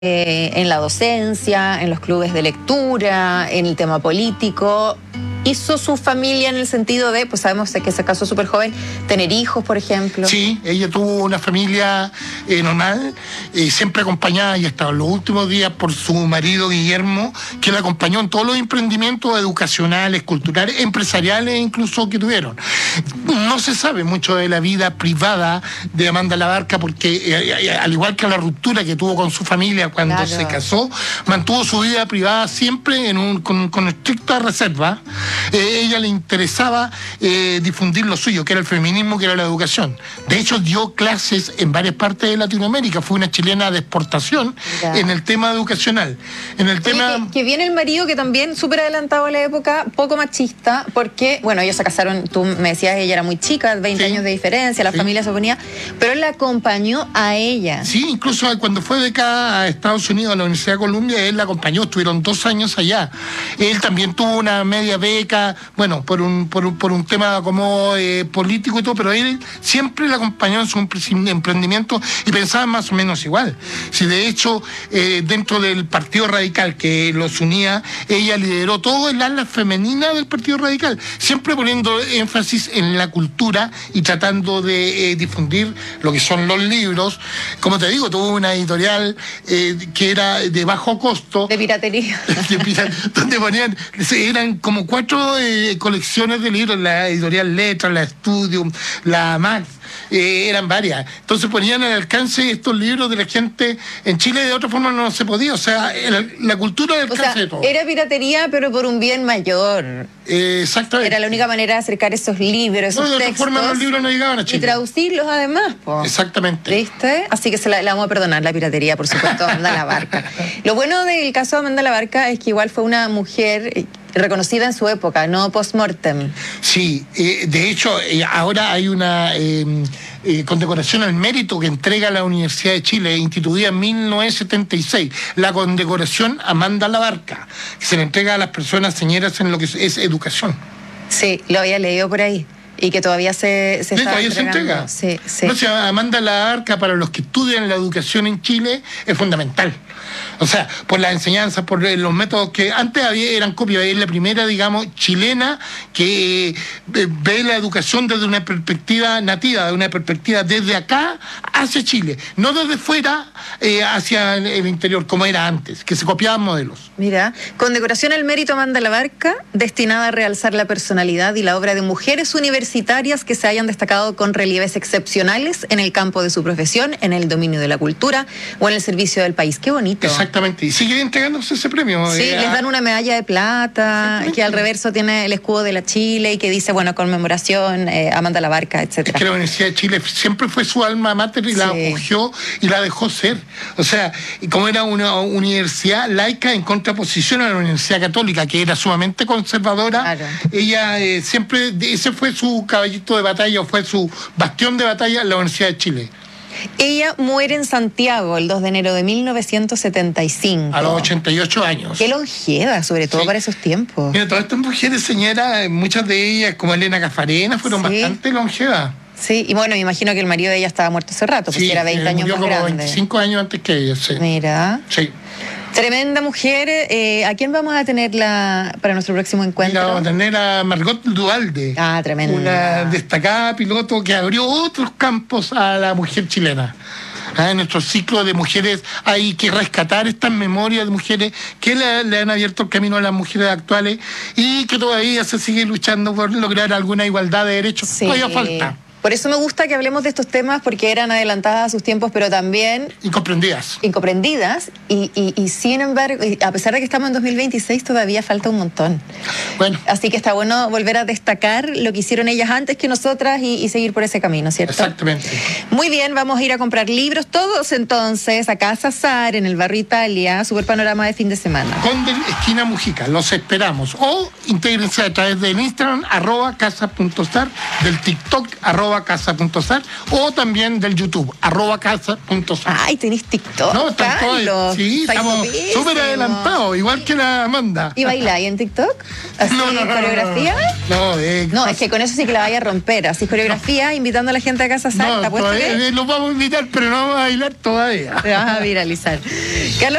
en la docencia, en los clubes de lectura, en el tema político. Hizo su familia en el sentido de, pues sabemos que se casó súper joven, tener hijos, por ejemplo. Sí, ella tuvo una familia normal, siempre acompañada y hasta los últimos días por su marido Guillermo, que la acompañó en todos los emprendimientos educacionales, culturales, empresariales incluso que tuvieron. No se sabe mucho de la vida privada de Amanda Labarca porque, al igual que la ruptura que tuvo con su familia cuando se casó, mantuvo su vida privada siempre con estricta reserva. Ella le interesaba difundir lo suyo, que era el feminismo, que era la educación. De hecho, dio clases en varias partes de Latinoamérica. Fue una chilena de exportación en el tema educacional. En el tema... que viene el marido, que también súper adelantado a la época, poco machista, porque, bueno, ellos se casaron, tú me decías, ella era muy chica, 20 años de diferencia, la familia se oponía, pero él la acompañó a ella. Sí, incluso cuando fue becada a Estados Unidos, a la Universidad de Columbia, él la acompañó, estuvieron 2 años allá. Él también tuvo una media beca, bueno, por un tema como político y todo, pero él siempre la acompañó en su emprendimiento y pensaba más o menos igual. Si de hecho, dentro del Partido Radical que los unía, ella lideró todo el ala femenina del Partido Radical, siempre poniendo énfasis en la cultura y tratando de difundir lo que son los libros. Como te digo, tuvo una editorial que era de bajo costo. De piratería. Donde ponían, eran como 4 colecciones de libros, la editorial Letras, la Studium, la Max. Eran varias. Entonces ponían al alcance estos libros de la gente. En Chile de otra forma no se podía. O sea, la cultura del alcance de todo. Era piratería, pero por un bien mayor. Exactamente. Era la única manera de acercar esos libros, esos textos. De otra forma los libros no llegaban a Chile. Y traducirlos además, po. Exactamente. ¿Viste? Así que le vamos a perdonar la piratería, por supuesto, a Amanda Labarca. Lo bueno del caso de Amanda Labarca es que igual fue una mujer reconocida en su época, no post-mortem. Sí, de hecho, ahora hay una condecoración al mérito que entrega la Universidad de Chile, instituida en 1976, la condecoración Amanda Labarca, que se le entrega a las personas señeras en lo que es educación. Sí, lo había leído por ahí. Y que todavía se está todavía se entrega. Sí. No, Amanda Labarca, para los que estudian la educación en Chile, es fundamental. O sea, por la enseñanza, por los métodos que antes eran copias. Es la primera, digamos, chilena que ve la educación desde una perspectiva nativa, de una perspectiva desde acá hacia Chile, no desde fuera hacia el interior, como era antes, que se copiaban modelos. Mira, condecoración al mérito Amanda Labarca, destinada a realzar la personalidad y la obra de mujeres universitarias que se hayan destacado con relieves excepcionales en el campo de su profesión, en el dominio de la cultura o en el servicio del país. Qué bonito. Exactamente, y sigue entregándose ese premio. Sí, les dan una medalla de plata, que al reverso tiene el escudo de la Chile y que dice, bueno, conmemoración, Amanda Labarca, etcétera. Es que la Universidad de Chile siempre fue su alma mater y la acogió y la dejó ser. O sea, como era una universidad laica en contraposición a la Universidad Católica, que era sumamente conservadora, claro. Ella siempre, ese fue su caballito de batalla, o fue su bastión de batalla en la Universidad de Chile. Ella muere en Santiago el 2 de enero de 1975. A los 88 años. Qué longeva, sobre todo para esos tiempos. Mira, todas estas mujeres, señora, muchas de ellas, como Elena Cafarena, fueron bastante longevas. Sí, y bueno, me imagino que el marido de ella estaba muerto hace rato, pues era 20 años más como grande. 25 años antes que ella, sí. Mira. Sí. Tremenda mujer. ¿A quién vamos a tener para nuestro próximo encuentro? Mira, vamos a tener a Margot Duhalde. Ah, tremenda. Una destacada piloto que abrió otros campos a la mujer chilena. En nuestro ciclo de mujeres hay que rescatar estas memorias de mujeres que le han abierto el camino a las mujeres actuales y que todavía se sigue luchando por lograr alguna igualdad de derechos. Sí. Todavía falta. Por eso me gusta que hablemos de estos temas, porque eran adelantadas a sus tiempos, pero también... Incomprendidas. Y sin embargo, a pesar de que estamos en 2026, todavía falta un montón. Bueno. Así que está bueno volver a destacar lo que hicieron ellas antes que nosotras y seguir por ese camino, ¿cierto? Exactamente. Muy bien, vamos a ir a comprar libros todos entonces a Casa Sar, en el barrio Italia, super panorama de fin de semana. Conde, esquina Mujica, los esperamos. O intégrense a través del Instagram, @casa.sar, del TikTok, @casa.sar, o también del YouTube, @casa.sar. Ay, tenés TikTok, No, están Carlos. todos, sí, estamos Topísimo. súper adelantados, igual que la Amanda. ¿Y bailáis en TikTok? ¿Así coreografía? No, No, es que con eso sí que la vaya a romper. Así coreografía, invitando a la gente a casa a no, ¿te apuesto que los vamos a invitar, pero no vamos a bailar todavía. te vas a viralizar? Carlos